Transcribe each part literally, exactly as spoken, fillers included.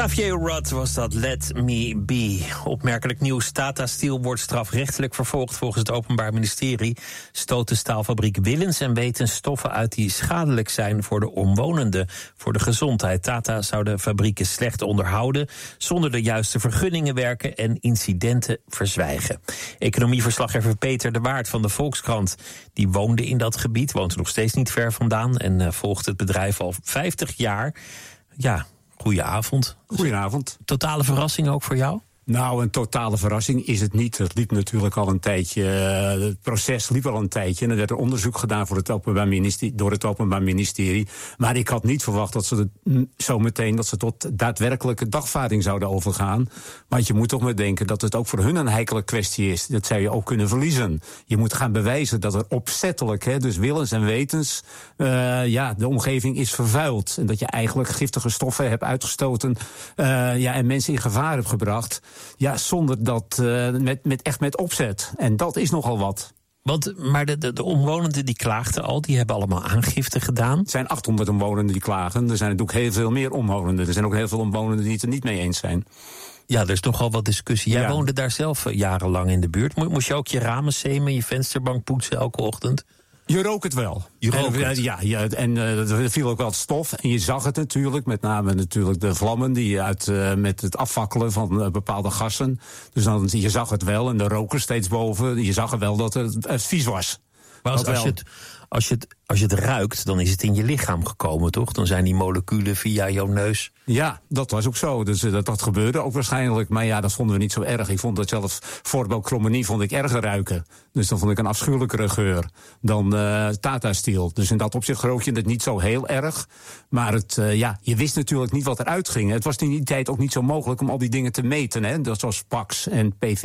Xavier Rudd was dat, Let Me Be. Opmerkelijk nieuws, Tata Steel wordt strafrechtelijk vervolgd. Volgens het Openbaar Ministerie stoot de staalfabriek willens en wetens stoffen uit die schadelijk zijn voor de omwonenden, voor de gezondheid. Tata zou de fabrieken slecht onderhouden, zonder de juiste vergunningen werken en incidenten verzwijgen. Economieverslaggever Peter de Waard van de Volkskrant, die woonde in dat gebied, woont er nog steeds niet ver vandaan en uh, volgt het bedrijf al vijftig jaar. Ja, goedenavond. Goedenavond. Totale verrassing ook voor jou? Nou, een totale verrassing is het niet. Het liep natuurlijk al een tijdje. Het proces liep al een tijdje. En er werd er onderzoek gedaan voor het Openbaar Ministerie, door het Openbaar Ministerie. Maar ik had niet verwacht dat ze het, zo meteen dat ze tot daadwerkelijke dagvaarding zouden overgaan. Want je moet toch maar denken dat het ook voor hun een heikele kwestie is. Dat zou je ook kunnen verliezen. Je moet gaan bewijzen dat er opzettelijk, hè, dus willens en wetens, uh, ja, de omgeving is vervuild. En dat je eigenlijk giftige stoffen hebt uitgestoten, uh, ja, en mensen in gevaar hebt gebracht. Ja, zonder dat, uh, met, met, echt met opzet. En dat is nogal wat. Want, maar de, de, de omwonenden die klaagden al, die hebben allemaal aangifte gedaan. Er zijn achthonderd omwonenden die klagen. Er zijn natuurlijk heel veel meer omwonenden. Er zijn ook heel veel omwonenden die het er niet mee eens zijn. Ja, er is nogal wat discussie. Jij ja. woonde daar zelf jarenlang in de buurt. Moest je ook je ramen zemen, je vensterbank poetsen elke ochtend? Je rook het wel. Je rook en, het. Ja, ja, en uh, er viel ook wel stof. En je zag het natuurlijk, met name natuurlijk de vlammen die uit, uh, met het afvakkelen van uh, bepaalde gassen. Dus dan, je zag het wel en de rook er steeds boven. Je zag er wel dat het, het vies was. Maar als, als, je het, als, je het, als je het ruikt, dan is het in je lichaam gekomen, toch? Dan zijn die moleculen via jouw neus. Ja, dat was ook zo. Dus uh, dat, dat gebeurde ook waarschijnlijk. Maar ja, dat vonden we niet zo erg. Ik vond dat zelfs voorbouwchromanie vond ik erger ruiken. Dus dan vond ik een afschuwelijkere geur dan uh, Tata Steel. Dus in dat opzicht rook je het niet zo heel erg. Maar het, uh, ja, je wist natuurlijk niet wat eruit ging. Het was in die tijd ook niet zo mogelijk om al die dingen te meten. Hè? Dat was Pax en P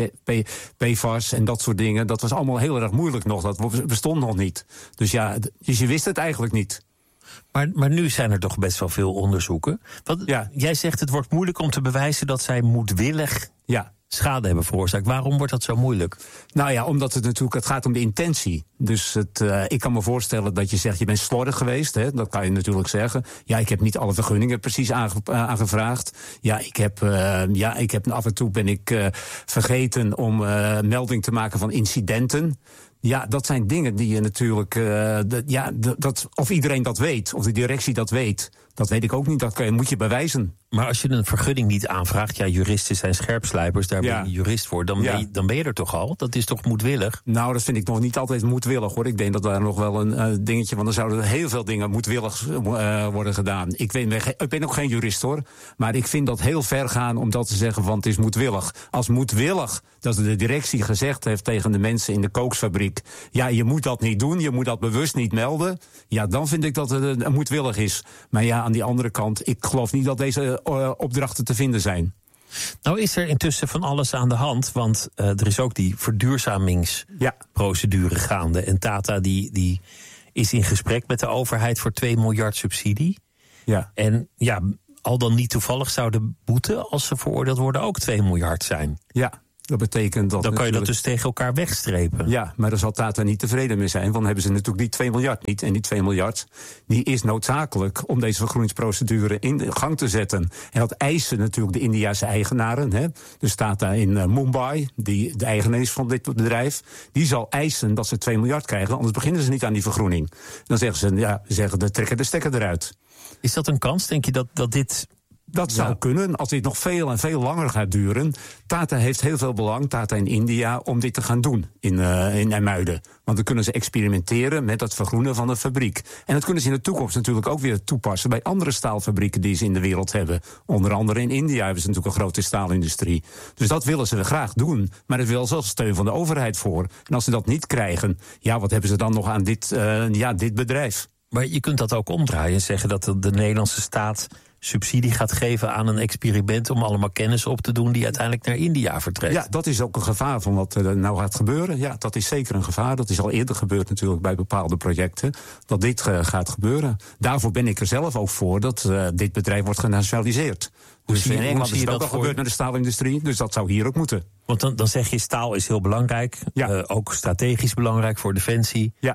F A S en dat soort dingen. Dat was allemaal heel erg moeilijk nog. Dat bestond nog niet. Dus ja, dus je wist het eigenlijk niet. Maar, maar nu zijn er toch best wel veel onderzoeken. Want ja. Jij zegt het wordt moeilijk om te bewijzen dat zij moedwillig ja. schade hebben veroorzaakt. Waarom wordt dat zo moeilijk? Nou ja, omdat het natuurlijk het gaat om de intentie. Dus het, uh, ik kan me voorstellen dat je zegt, je bent slordig geweest. Hè? Dat kan je natuurlijk zeggen. Ja, ik heb niet alle vergunningen precies aange, uh, aangevraagd. Ja, ik heb, uh, ja, ik heb af en toe ben ik uh, vergeten om uh, melding te maken van incidenten. Ja, dat zijn dingen die je natuurlijk, uh, de, ja, de, dat, of iedereen dat weet, of de directie dat weet, dat weet ik ook niet, dat kan je, moet je bewijzen. Maar als je een vergunning niet aanvraagt, ja, juristen zijn scherpslijpers, daar ja. ben je jurist voor, dan, ja. ben je, dan ben je er toch al? Dat is toch moedwillig? Nou, dat vind ik nog niet altijd moedwillig, hoor. Ik denk dat daar nog wel een uh, dingetje, want er zouden heel veel dingen moedwillig uh, worden gedaan. Ik, weet, ik ben ook geen jurist, hoor, maar ik vind dat heel ver gaan om dat te zeggen, want het is moedwillig. Als moedwillig, dat de directie gezegd heeft tegen de mensen in de kooksfabriek, ja, je moet dat niet doen, je moet dat bewust niet melden, ja, dan vind ik dat het uh, moedwillig is. Maar ja, aan die andere kant, ik geloof niet dat deze uh, opdrachten te vinden zijn. Nou is er intussen van alles aan de hand, want uh, er is ook die verduurzamingsprocedure ja. gaande. En Tata die, die is in gesprek met de overheid voor twee miljard subsidie. Ja. En ja, al dan niet toevallig zou de boete, als ze veroordeeld worden, ook twee miljard zijn. Ja. Dat betekent dat. Dan kan je dat dus tegen elkaar wegstrepen. Ja, maar daar zal Tata niet tevreden mee zijn. Want dan hebben ze natuurlijk die twee miljard niet. En die twee miljard die is noodzakelijk om deze vergroeningsprocedure in gang te zetten. En dat eisen natuurlijk de Indiase eigenaren. Hè. Dus Tata in uh, Mumbai, die de eigenaar is van dit bedrijf, die zal eisen dat ze twee miljard krijgen. Anders beginnen ze niet aan die vergroening. Dan zeggen ze, ja, zeggen de trekken de stekker eruit. Is dat een kans? Denk je dat, dat dit. Dat zou ja. kunnen, als dit nog veel en veel langer gaat duren. Tata heeft heel veel belang, Tata in India, om dit te gaan doen in, uh, in IJmuiden. Want dan kunnen ze experimenteren met het vergroenen van de fabriek. En dat kunnen ze in de toekomst natuurlijk ook weer toepassen bij andere staalfabrieken die ze in de wereld hebben. Onder andere in India hebben ze natuurlijk een grote staalindustrie. Dus dat willen ze graag doen, maar er wil zelfs steun van de overheid voor. En als ze dat niet krijgen, ja, wat hebben ze dan nog aan dit, uh, ja, dit bedrijf? Maar je kunt dat ook omdraaien en zeggen dat de Nederlandse staat subsidie gaat geven aan een experiment om allemaal kennis op te doen die uiteindelijk naar India vertrekt. Ja, dat is ook een gevaar van wat er nou gaat gebeuren. Ja, dat is zeker een gevaar. Dat is al eerder gebeurd natuurlijk bij bepaalde projecten, dat dit uh, gaat gebeuren. Daarvoor ben ik er zelf ook voor dat uh, dit bedrijf wordt genationaliseerd. Dus in Engeland is het ook al gebeurd met de staalindustrie, dus dat zou hier ook moeten. Want dan, dan zeg je, staal is heel belangrijk, ja. uh, ook strategisch belangrijk voor defensie. Ja.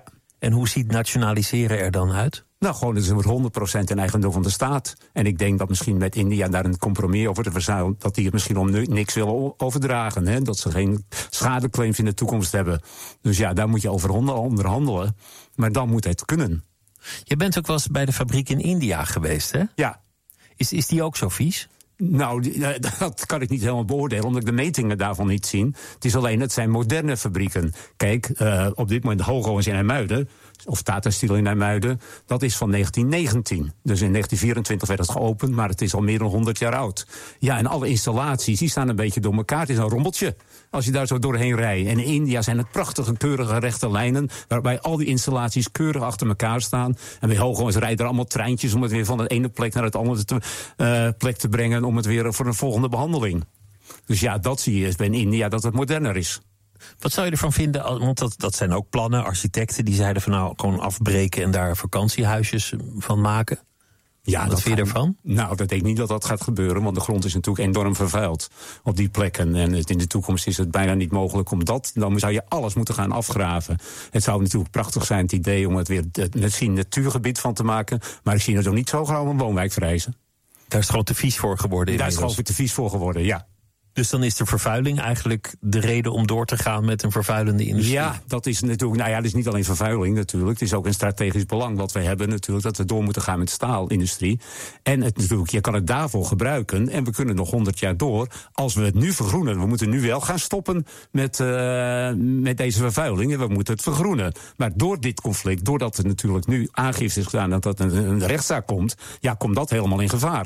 En hoe ziet nationaliseren er dan uit? Nou, gewoon, het wordt honderd procent in eigendom van de staat. En ik denk dat misschien met India daar een compromis over te verzuilen, dat die het misschien om niks willen overdragen. Hè? Dat ze geen schadeclaims in de toekomst hebben. Dus ja, daar moet je over onderhandelen. Maar dan moet het kunnen. Je bent ook wel eens bij de fabriek in India geweest, hè? Ja. Is, is die ook zo vies? Nou, dat kan ik niet helemaal beoordelen, omdat ik de metingen daarvan niet zie. Het is alleen, het zijn moderne fabrieken. Kijk, uh, op dit moment de Hogo is in IJmuiden, of Tata Steel in IJmuiden, dat is van negentien negentien. Dus in negentien vierentwintig werd het geopend, maar het is al meer dan honderd jaar oud. Ja, en alle installaties, die staan een beetje door elkaar. Het is een rommeltje, als je daar zo doorheen rijdt. En in India zijn het prachtige, keurige rechte lijnen, waarbij al die installaties keurig achter elkaar staan. En bij Hogo rijden er allemaal treintjes om het weer van de ene plek naar het andere te, uh, plek te brengen, om het weer voor een volgende behandeling. Dus ja, dat zie je bij India, dat het moderner is. Wat zou je ervan vinden, want dat, dat zijn ook plannen, architecten die zeiden van nou gewoon afbreken en daar vakantiehuisjes van maken? Ja, wat vind je ervan? Nou, dat denk ik niet dat dat gaat gebeuren, want de grond is natuurlijk enorm vervuild op die plekken. En in de toekomst is het bijna niet mogelijk om dat. Dan zou je alles moeten gaan afgraven. Het zou natuurlijk prachtig zijn, het idee om het weer misschien natuurgebied van te maken. Maar ik zie het ook niet zo gauw een woonwijk verrijzen. Daar is het gewoon te vies voor geworden. Daar is het gewoon te vies voor geworden, ja. Dus dan is de vervuiling eigenlijk de reden om door te gaan met een vervuilende industrie? Ja, dat is natuurlijk. Nou ja, het is niet alleen vervuiling natuurlijk. Het is ook een strategisch belang wat we hebben natuurlijk, dat we door moeten gaan met de staalindustrie. En het, natuurlijk, je kan het daarvoor gebruiken. En we kunnen nog honderd jaar door. Als we het nu vergroenen. We moeten nu wel gaan stoppen met, uh, met deze vervuiling. En we moeten het vergroenen. Maar door dit conflict, doordat er natuurlijk nu aangifte is gedaan dat dat een, een rechtszaak komt, ja, komt dat helemaal in gevaar.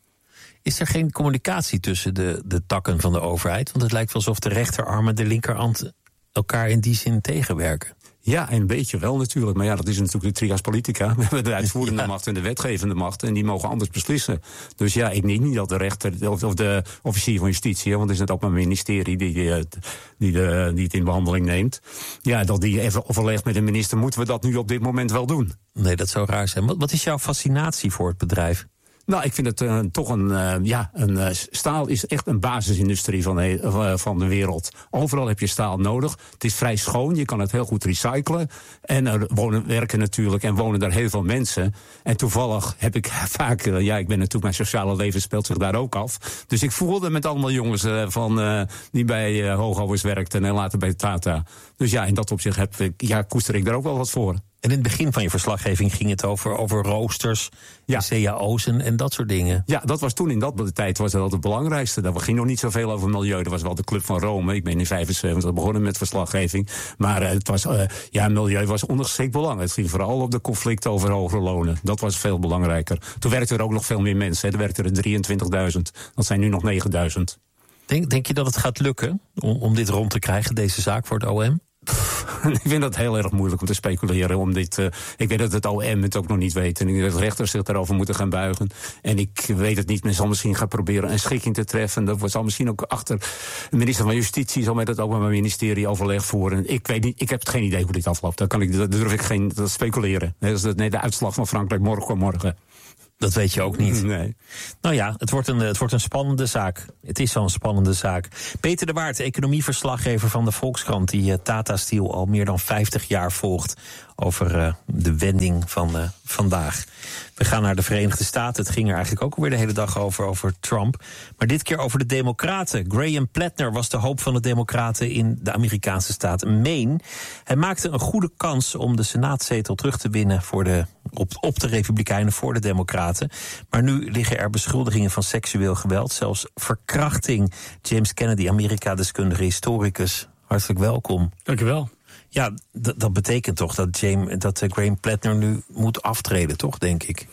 Is er geen communicatie tussen de, de takken van de overheid? Want het lijkt wel alsof de rechterarm en de linkerhand elkaar in die zin tegenwerken. Ja, een beetje wel natuurlijk. Maar ja, dat is natuurlijk de trias politica. We hebben de uitvoerende ja. macht en de wetgevende macht. En die mogen anders beslissen. Dus ja, ik denk niet dat de rechter of, of de officier van justitie, want het is het ook maar een ministerie die, die, die, de, die het in behandeling neemt, ja, dat die even overlegt met de minister, moeten we dat nu op dit moment wel doen? Nee, dat zou raar zijn. Wat, wat is jouw fascinatie voor het bedrijf? Nou, ik vind het uh, toch een, uh, ja, een uh, staal is echt een basisindustrie van de, uh, van de wereld. Overal heb je staal nodig. Het is vrij schoon, je kan het heel goed recyclen. En er wonen, werken natuurlijk en wonen daar heel veel mensen. En toevallig heb ik vaak, uh, ja, ik ben natuurlijk, mijn sociale leven speelt zich daar ook af. Dus ik voelde met allemaal jongens uh, van, uh, die bij uh, Hoogovens werkten en later bij Tata. Dus ja, in dat opzicht heb ik, ja, koester ik daar ook wel wat voor. En in het begin van je verslaggeving ging het over, over roosters, ja. C A O's en, en dat soort dingen. Ja, dat was toen in dat de tijd was dat het belangrijkste. Daar ging nog niet zoveel over milieu. Dat was wel de Club van Rome. Ik ben in vijfenzeventig begonnen met verslaggeving. Maar uh, het was, uh, ja, milieu was ondergeschikt belang. Het ging vooral op de conflicten over hogere lonen. Dat was veel belangrijker. Toen werkten er ook nog veel meer mensen. Hè. Er werkten er drieëntwintigduizend. Dat zijn nu nog negenduizend. Denk, denk je dat het gaat lukken om, om dit rond te krijgen, deze zaak voor het O M? Ik vind dat heel erg moeilijk om te speculeren. Om dit, uh, ik weet dat het O M het ook nog niet weet. En ik denk dat rechters zich daarover moeten gaan buigen. En ik weet het niet. Men zal misschien gaan proberen een schikking te treffen. Dat zal misschien ook achter de minister van Justitie zal met het Openbaar Ministerie overleg voeren. Ik weet niet. Ik heb geen idee hoe dit afloopt. Daar kan ik, dat durf ik geen dat speculeren. Dat is de, nee, de uitslag van Frankrijk morgen morgen. Dat weet je ook niet. Nee. Nou ja, het wordt, een, het wordt een spannende zaak. Het is al een spannende zaak. Peter de Waard, economieverslaggever van de Volkskrant, die uh, Tata Steel al meer dan vijftig jaar volgt over uh, de wending van uh, vandaag. We gaan naar de Verenigde Staten. Het ging er eigenlijk ook alweer de hele dag over, over Trump. Maar dit keer over de Democraten. Graham Plattner was de hoop van de Democraten in de Amerikaanse staat Maine. Hij maakte een goede kans om de senaatzetel terug te winnen voor de, op, op de Republikeinen voor de Democraten. Maar nu liggen er beschuldigingen van seksueel geweld, zelfs verkrachting. James Kennedy, Amerika-deskundige historicus, hartelijk welkom. Dank u wel. Ja, d- dat betekent toch dat, James, dat uh, Graham Plattner nu moet aftreden, toch, denk ik?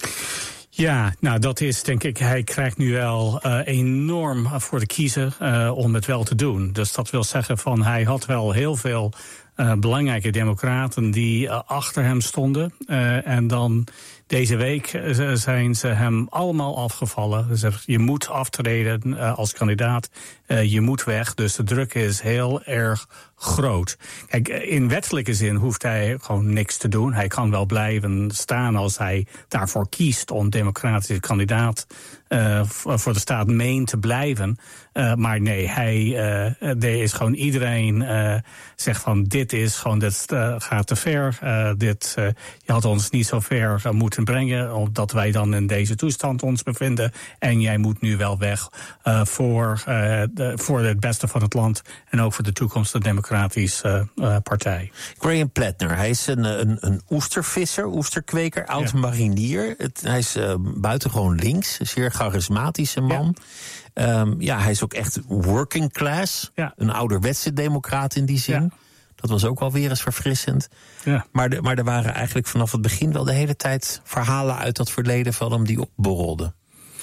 Ja, nou dat is denk ik, hij krijgt nu wel uh, enorm voor de kiezer uh, om het wel te doen. Dus dat wil zeggen van hij had wel heel veel uh, belangrijke democraten die uh, achter hem stonden. Uh, en dan deze week uh, zijn ze hem allemaal afgevallen. Ze zeggen, je moet aftreden uh, als kandidaat, uh, je moet weg. Dus de druk is heel erg groot. Kijk, in wettelijke zin hoeft hij gewoon niks te doen. Hij kan wel blijven staan als hij daarvoor kiest om democratische kandidaat uh, voor de staat Maine te blijven. Uh, maar nee, hij, uh, er is gewoon iedereen uh, zegt van dit is gewoon, dit uh, gaat te ver. Uh, dit, uh, je had ons niet zo ver uh, moeten brengen, omdat wij dan in deze toestand ons bevinden. En jij moet nu wel weg uh, voor, uh, de, voor het beste van het land en ook voor de toekomst van de Democratische uh, uh, Partij. Graham Plattner, hij is een, een, een oestervisser, oesterkweker, oud marinier. Het, hij is uh, buitengewoon links, een zeer charismatische man. Ja. Um, ja, hij is ook echt working class. Ja. Een ouderwetse democraat in die zin. Ja. Dat was ook wel weer eens verfrissend. Ja. Maar, de, maar er waren eigenlijk vanaf het begin wel de hele tijd verhalen uit dat verleden van hem die opborrelden.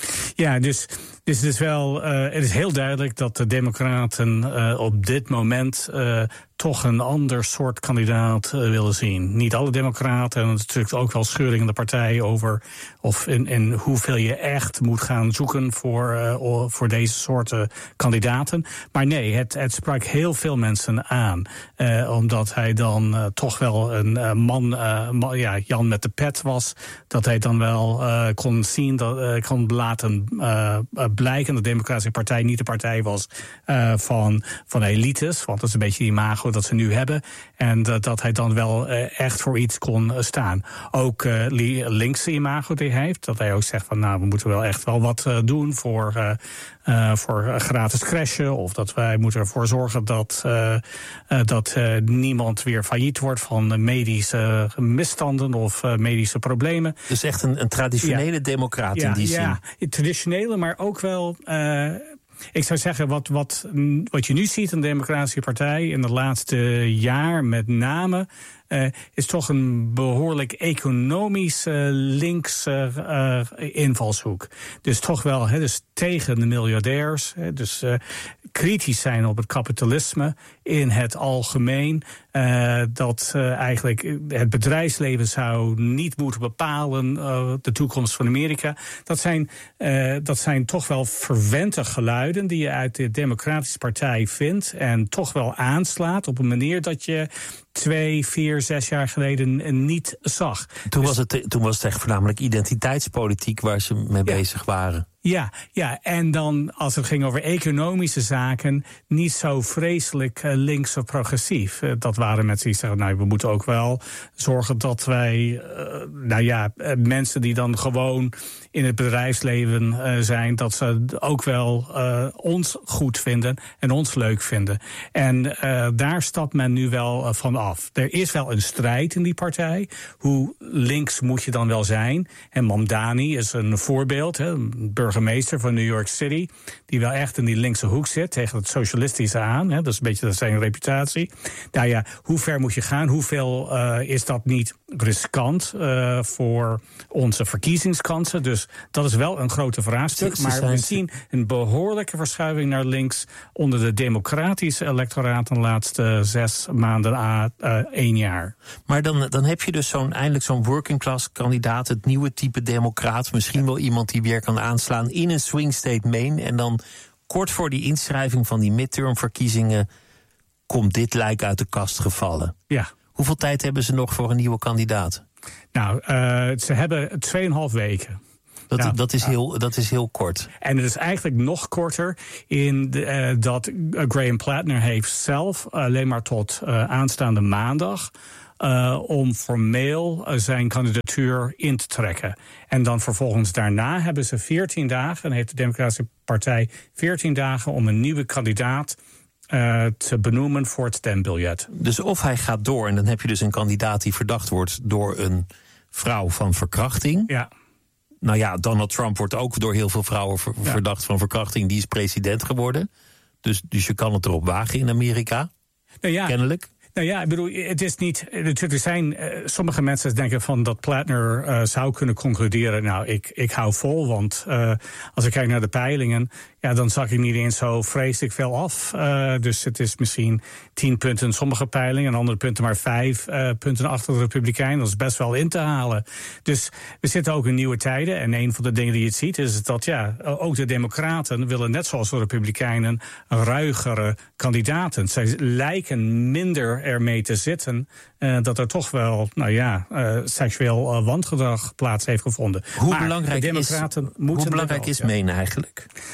Ja, dus, dus het is wel, uh, het is heel duidelijk dat de Democraten uh, op dit moment uh, toch een ander soort kandidaat uh, willen zien. Niet alle Democraten, en het is natuurlijk ook wel scheuring in de partij over of in, in hoeveel je echt moet gaan zoeken voor, uh, voor deze soorten kandidaten. Maar nee, het, het sprak heel veel mensen aan, uh, omdat hij dan uh, toch wel een uh, man, uh, man, ja, Jan met de pet was, dat hij dan wel uh, kon zien, dat uh, kon laten uh, blijken dat de Democratische Partij niet de partij was uh, van, van elites, want dat is een beetje die imago dat ze nu hebben. En uh, dat hij dan wel uh, echt voor iets kon uh, staan. Ook uh, linkse imago die hij heeft. Dat hij ook zegt van nou, we moeten wel echt wel wat uh, doen voor, uh, uh, voor gratis crashen. Of dat wij moeten ervoor zorgen dat, uh, uh, dat uh, niemand weer failliet wordt van medische misstanden of uh, medische problemen. Dus echt een, een traditionele ja. democraat ja, in die ja, zin. Traditionele, maar ook wel. Uh, Ik zou zeggen, wat, wat, wat je nu ziet in de Democratische Partij in de laatste jaar met name, Uh, is toch een behoorlijk economische linkse uh, invalshoek. Dus toch wel, he, dus tegen de miljardairs, he, dus uh, kritisch zijn op het kapitalisme in het algemeen. Uh, dat uh, eigenlijk het bedrijfsleven zou niet moeten bepalen uh, de toekomst van Amerika. Dat zijn, uh, dat zijn toch wel verwente geluiden die je uit de Democratische Partij vindt en toch wel aanslaat op een manier dat je twee, vier, zes jaar geleden niet zag. Toen, dus was, het, toen was het echt voornamelijk identiteitspolitiek waar ze mee ja. bezig waren. Ja, ja, en dan als het ging over economische zaken, niet zo vreselijk uh, links of progressief. Uh, dat waren mensen die zeggen, nou, we moeten ook wel zorgen dat wij, uh, nou ja, uh, mensen die dan gewoon in het bedrijfsleven uh, zijn, dat ze ook wel uh, ons goed vinden en ons leuk vinden. En uh, daar stapt men nu wel uh, van af. Er is wel een strijd in die partij. Hoe links moet je dan wel zijn? En Mamdani is een voorbeeld, hè, een burgemeester van New York City, die wel echt in die linkse hoek zit, tegen het socialistische aan. Hè, dat is een beetje zijn reputatie. Nou ja, hoe ver moet je gaan? Hoeveel uh, is dat niet riskant uh, voor onze verkiezingskansen? Dus dat is wel een grote vraagstuk. Maar we zien een behoorlijke verschuiving naar links onder de democratische electoraat in de laatste zes maanden à uh, één jaar. Maar dan, dan heb je dus zo'n, eindelijk zo'n working class kandidaat, het nieuwe type democraat, misschien wel iemand die weer kan aanslaan in een swing state Maine. En dan kort voor die inschrijving van die midtermverkiezingen komt dit lijk uit de kast gevallen. Ja. Hoeveel tijd hebben ze nog voor een nieuwe kandidaat? Nou, uh, ze hebben tweeënhalf weken. Dat, ja, dat, is heel, dat is heel kort. En het is eigenlijk nog korter in de, uh, dat Graham Plattner heeft zelf alleen maar tot uh, aanstaande maandag Uh, om formeel uh, zijn kandidatuur in te trekken. En dan vervolgens daarna hebben ze veertien dagen, en heeft de Democratische Partij veertien dagen om een nieuwe kandidaat uh, te benoemen voor het stembiljet. Dus of hij gaat door, en dan heb je dus een kandidaat die verdacht wordt door een vrouw van verkrachting. Ja. Nou ja, Donald Trump wordt ook door heel veel vrouwen ver- ja. verdacht van verkrachting. Die is president geworden. Dus, dus je kan het erop wagen in Amerika. Nou ja. Kennelijk. Nou ja, ik bedoel, het is niet. Natuurlijk, er zijn uh, sommige mensen denken van dat Plattner uh, zou kunnen concluderen. Nou, ik, ik hou vol, want uh, als ik kijk naar de peilingen, ja, dan zag ik niet eens zo vreselijk veel af. Uh, dus het is misschien tien punten in sommige peilingen, en andere punten maar vijf uh, punten achter de Republikeinen. Dat is best wel in te halen. Dus we zitten ook in nieuwe tijden. En een van de dingen die je ziet is dat ja, ook de Democraten willen net zoals de Republikeinen ruigere kandidaten. Zij lijken minder ermee te zitten uh, dat er toch wel, nou ja, uh, seksueel uh, wangedrag plaats heeft gevonden. Hoe maar belangrijk de Democraten is, moeten hoe belangrijk is Maine eigenlijk?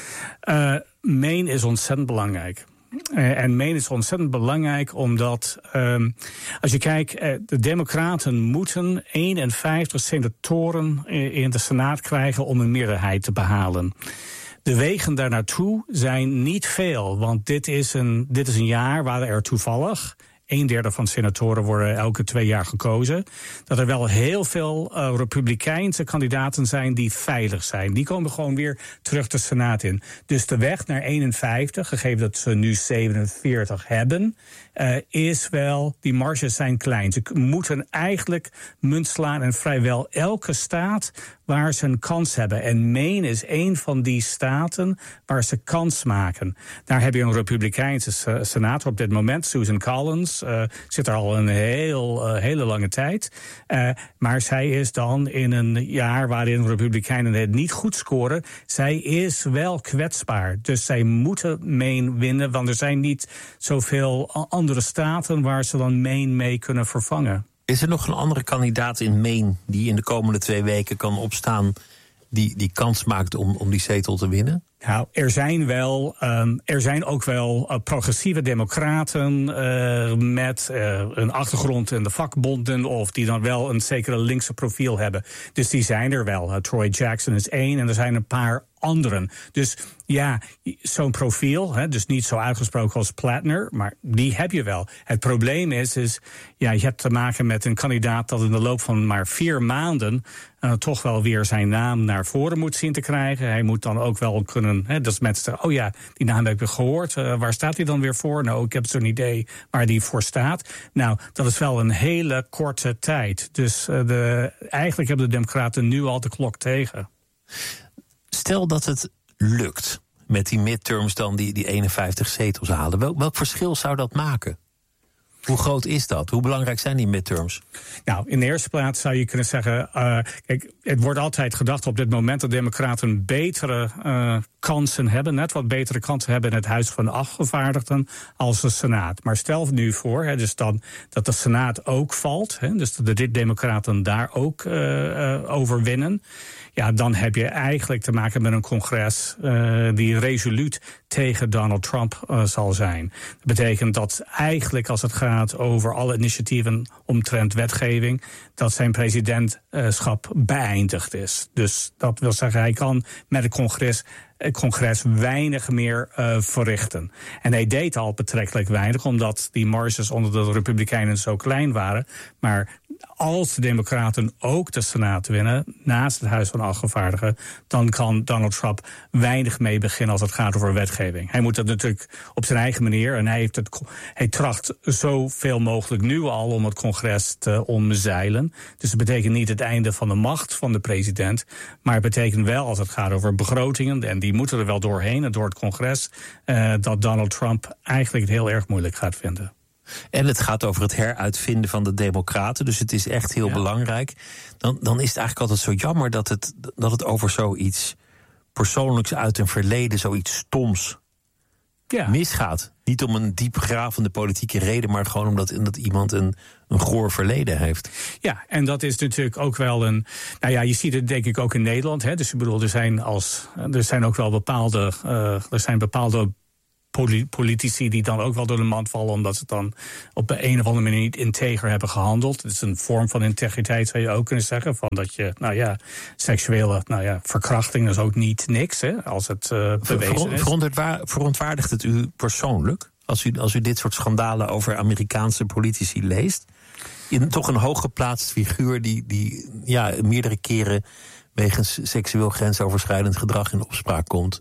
Uh, Maine is ontzettend belangrijk. Uh, en Maine is ontzettend belangrijk omdat, um, als je kijkt, uh, de Democraten moeten eenenvijftig senatoren in de Senaat krijgen om een meerderheid te behalen. De wegen daar naartoe zijn niet veel, want dit is een, dit is een jaar waar er toevallig een derde van de senatoren worden elke twee jaar gekozen. Dat er wel heel veel uh, Republikeinse kandidaten zijn die veilig zijn. Die komen gewoon weer terug de Senaat in. Dus de weg naar eenenvijftig, gegeven dat ze nu zevenenveertig hebben, uh, is wel, die marges zijn klein. Ze moeten eigenlijk munt slaan en vrijwel elke staat waar ze een kans hebben. En Maine is een van die staten waar ze kans maken. Daar heb je een Republikeinse senator op dit moment, Susan Collins. Uh, zit er al een heel, uh, hele lange tijd. Uh, maar zij is dan in een jaar waarin Republikeinen het niet goed scoren. Zij is wel kwetsbaar. Dus zij moeten Maine winnen, want er zijn niet zoveel andere staten waar ze dan Maine mee kunnen vervangen. Is er nog een andere kandidaat in Maine die in de komende twee weken kan opstaan, die, die kans maakt om, om die zetel te winnen? Nou, er zijn wel, um, er zijn ook wel uh, progressieve democraten uh, met uh, een achtergrond in de vakbonden of die dan wel een zekere linkse profiel hebben. Dus die zijn er wel. Uh, Troy Jackson is één en er zijn een paar anderen. Dus ja, zo'n profiel, hè, dus niet zo uitgesproken als Plattner, maar die heb je wel. Het probleem is, is ja, je hebt te maken met een kandidaat dat in de loop van maar vier maanden uh, toch wel weer zijn naam naar voren moet zien te krijgen. Hij moet dan ook wel kunnen, hè, dat mensen zeggen, oh ja, die naam heb ik gehoord. Uh, waar staat hij dan weer voor? Nou, ik heb zo'n idee waar die voor staat. Nou, dat is wel een hele korte tijd. Dus uh, de, eigenlijk hebben de Democraten nu al de klok tegen. Stel dat het lukt met die midterms dan die, die eenenvijftig zetels halen. Wel, welk verschil zou dat maken? Hoe groot is dat? Hoe belangrijk zijn die midterms? Nou, in de eerste plaats zou je kunnen zeggen, Uh, kijk, het wordt altijd gedacht op dit moment dat democraten betere uh, kansen hebben, net wat betere kansen hebben in het Huis van Afgevaardigden als de Senaat. Maar stel nu voor, hè, dus dan dat de Senaat ook valt, hè, dus dat de democraten daar ook uh, uh, over winnen. Ja, dan heb je eigenlijk te maken met een congres uh, die resoluut tegen Donald Trump uh, zal zijn. Dat betekent dat eigenlijk als het gaat over alle initiatieven omtrent wetgeving, dat zijn presidentschap beëindigd is. Dus dat wil zeggen, hij kan met het congres, het congres weinig meer uh, verrichten. En hij deed al betrekkelijk weinig, omdat die marges onder de Republikeinen zo klein waren. Maar als de Democraten ook de Senaat winnen, naast het Huis van Afgevaardigden, dan kan Donald Trump weinig mee beginnen als het gaat over wetgeving. Hij moet dat natuurlijk op zijn eigen manier, en hij, heeft het, hij tracht zoveel mogelijk nu al om het congres te omzeilen. Dus het betekent niet het einde van de macht van de president, maar het betekent wel, als het gaat over begrotingen, en die moeten er wel doorheen en door het congres, uh, dat Donald Trump eigenlijk het heel erg moeilijk gaat vinden. En het gaat over het heruitvinden van de democraten, dus het is echt heel ja. belangrijk. Dan, dan is het eigenlijk altijd zo jammer dat het, dat het over zoiets persoonlijks uit een verleden, zoiets stoms, ja. misgaat. Niet om een diepgravende politieke reden, maar gewoon omdat, omdat iemand een, een goor verleden heeft. Ja, en dat is natuurlijk ook wel een, nou ja, je ziet het denk ik ook in Nederland. Hè, dus ik bedoel, er zijn, als, er zijn ook wel bepaalde, uh, er zijn bepaalde politici die dan ook wel door de mand vallen, omdat ze dan op een of andere manier niet integer hebben gehandeld. Het is een vorm van integriteit, zou je ook kunnen zeggen. Van dat je, nou ja, seksuele nou ja, verkrachting is ook niet niks, hè, als het uh, bewezen is. Verontwaardigt het u persoonlijk, als u, als u dit soort schandalen over Amerikaanse politici leest? In toch een hooggeplaatst figuur die, die ja, meerdere keren wegens seksueel grensoverschrijdend gedrag in opspraak komt.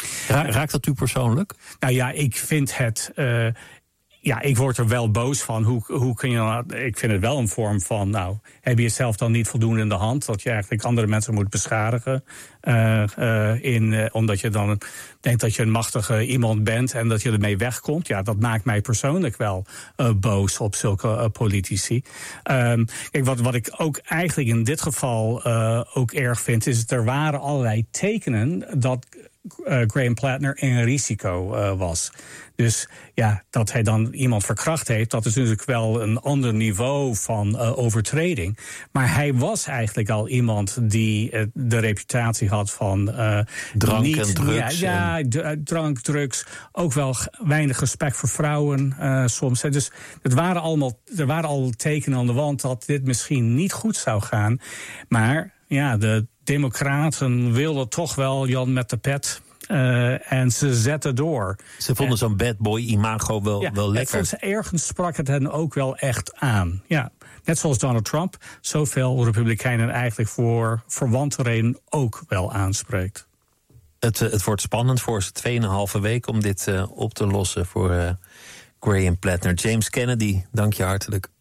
Raakt dat u persoonlijk? Nou ja, ik vind het. Uh, ja, ik word er wel boos van. Hoe, hoe kun je nou, ik vind het wel een vorm van, nou, heb je jezelf dan niet voldoende in de hand, dat je eigenlijk andere mensen moet beschadigen, uh, uh, in, uh, omdat je dan denkt dat je een machtige iemand bent en dat je ermee wegkomt. Ja, dat maakt mij persoonlijk wel uh, boos op zulke uh, politici. Um, kijk, wat, wat ik ook eigenlijk in dit geval uh, ook erg vind, is dat er waren allerlei tekenen dat uh, Graham Plattner een risico uh, was. Dus ja, dat hij dan iemand verkracht heeft, dat is natuurlijk wel een ander niveau van uh, overtreding. Maar hij was eigenlijk al iemand die uh, de reputatie had van uh, drank niet, en drugs. Ja, ja d- drank, drugs. Ook wel g- weinig respect voor vrouwen uh, soms. Dus het waren allemaal, er waren al tekenen aan de wand dat dit misschien niet goed zou gaan. Maar ja, de Democraten wilden toch wel Jan met de pet. Uh, en ze zetten door. Ze vonden en, zo'n bad boy imago wel, ja, wel lekker. Volgens ergens sprak het hen ook wel echt aan. Ja, net zoals Donald Trump zoveel Republikeinen eigenlijk voor verwante redenen ook wel aanspreekt. Het, het wordt spannend voor ze tweeënhalve week om dit uh, op te lossen voor uh, Graham Plattner. James Kennedy, dank je hartelijk.